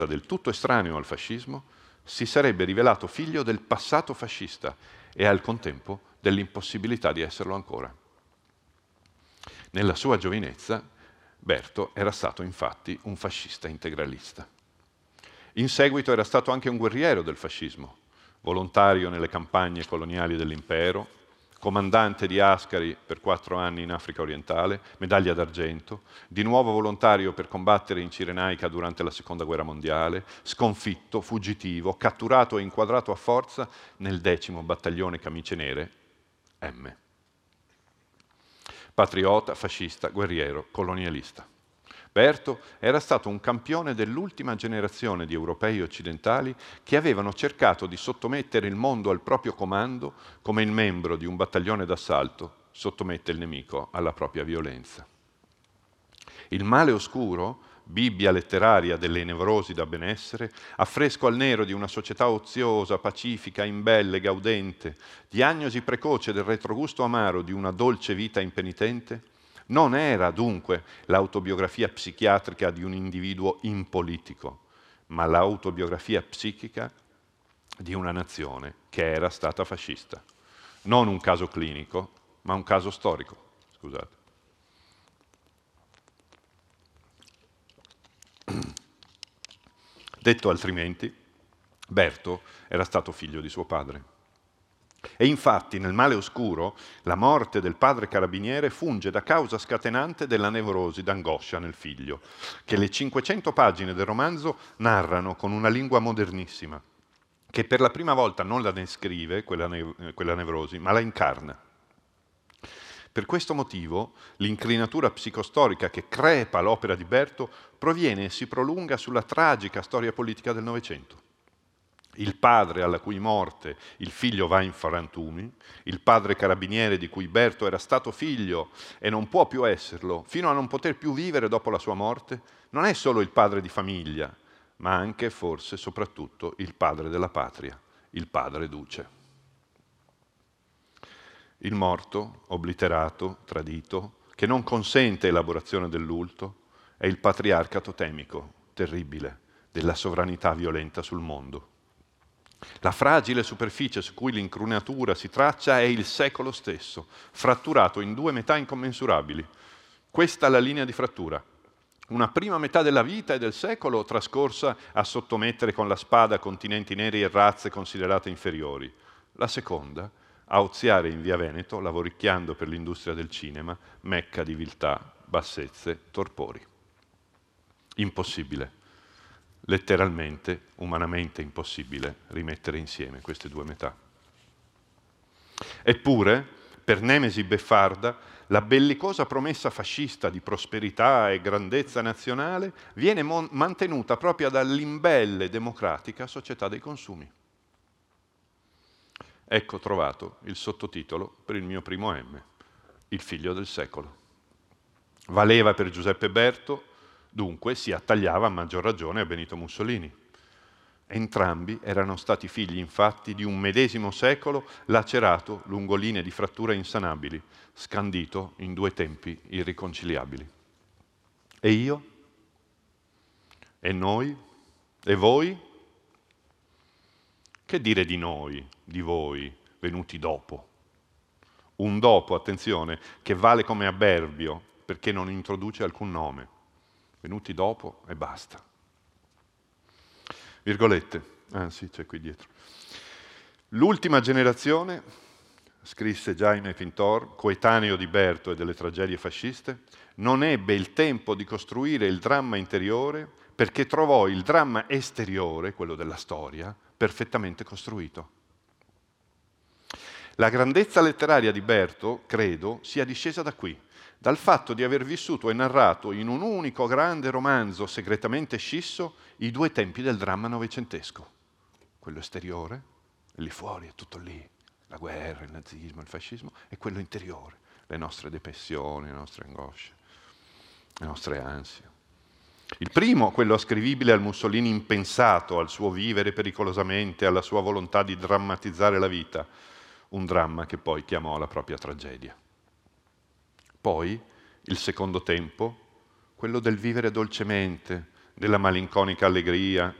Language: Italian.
del tutto estraneo al fascismo, si sarebbe rivelato figlio del passato fascista e al contempo dell'impossibilità di esserlo ancora. Nella sua giovinezza, Berto era stato infatti un fascista integralista. In seguito era stato anche un guerriero del fascismo, volontario nelle campagne coloniali dell'impero, comandante di Ascari per 4 anni in Africa orientale, medaglia d'argento, di nuovo volontario per combattere in Cirenaica durante la Seconda Guerra Mondiale, sconfitto, fuggitivo, catturato e inquadrato a forza nel 10° battaglione Camicie Nere, M. Patriota, fascista, guerriero, colonialista. Berto era stato un campione dell'ultima generazione di europei occidentali che avevano cercato di sottomettere il mondo al proprio comando come il membro di un battaglione d'assalto sottomette il nemico alla propria violenza. Il male oscuro, Bibbia letteraria delle nevrosi da benessere, affresco al nero di una società oziosa, pacifica, imbelle, gaudente, diagnosi precoce del retrogusto amaro di una dolce vita impenitente, non era dunque l'autobiografia psichiatrica di un individuo impolitico, ma l'autobiografia psichica di una nazione che era stata fascista. Non un caso clinico, ma un caso storico. Scusate. Detto altrimenti, Berto era stato figlio di suo padre. E infatti nel male oscuro la morte del padre carabiniere funge da causa scatenante della nevrosi d'angoscia nel figlio, che le 500 pagine del romanzo narrano con una lingua modernissima, che per la prima volta non la descrive, quella nevrosi, ma la incarna. Per questo motivo l'inclinatura psicostorica che crepa l'opera di Berto proviene e si prolunga sulla tragica storia politica del Novecento. Il padre alla cui morte il figlio va in frantumi, il padre carabiniere di cui Berto era stato figlio e non può più esserlo, fino a non poter più vivere dopo la sua morte, non è solo il padre di famiglia, ma anche e forse soprattutto il padre della patria, il padre duce. Il morto, obliterato, tradito, che non consente elaborazione del lutto, è il patriarca totemico, terribile, della sovranità violenta sul mondo. La fragile superficie su cui l'incrunatura si traccia è il secolo stesso, fratturato in 2 metà incommensurabili. Questa è la linea di frattura. Una prima metà della vita e del secolo trascorsa a sottomettere con la spada continenti neri e razze considerate inferiori. La seconda, a oziare in via Veneto, lavoricchiando per l'industria del cinema, mecca di viltà, bassezze, torpori. Impossibile. Letteralmente, umanamente impossibile rimettere insieme queste 2 metà. Eppure, per Nemesi beffarda, la bellicosa promessa fascista di prosperità e grandezza nazionale viene mantenuta proprio dall'imbelle democratica società dei consumi. Ecco trovato il sottotitolo per il mio primo M, il figlio del secolo. Valeva per Giuseppe Berto, dunque si attagliava a maggior ragione a Benito Mussolini. Entrambi erano stati figli, infatti, di un medesimo secolo lacerato lungo linee di frattura insanabili, scandito in 2 tempi irriconciliabili. E io? E noi? E voi? Che dire di noi, di voi, venuti dopo? Un dopo, attenzione, che vale come avverbio, perché non introduce alcun nome. Venuti dopo e basta. Virgolette, sì, c'è qui dietro. L'ultima generazione, scrisse Jaime Pintor, coetaneo di Berto e delle tragedie fasciste, non ebbe il tempo di costruire il dramma interiore perché trovò il dramma esteriore, quello della storia, perfettamente costruito. La grandezza letteraria di Berto, credo, sia discesa da qui, dal fatto di aver vissuto e narrato in un unico grande romanzo segretamente scisso i 2 tempi del dramma novecentesco. Quello esteriore, lì fuori è tutto lì, la guerra, il nazismo, il fascismo, e quello interiore, le nostre depressioni, le nostre angosce, le nostre ansie. Il primo, quello ascrivibile al Mussolini impensato, al suo vivere pericolosamente, alla sua volontà di drammatizzare la vita, un dramma che poi chiamò la propria tragedia. Poi il secondo tempo, quello del vivere dolcemente, della malinconica allegria,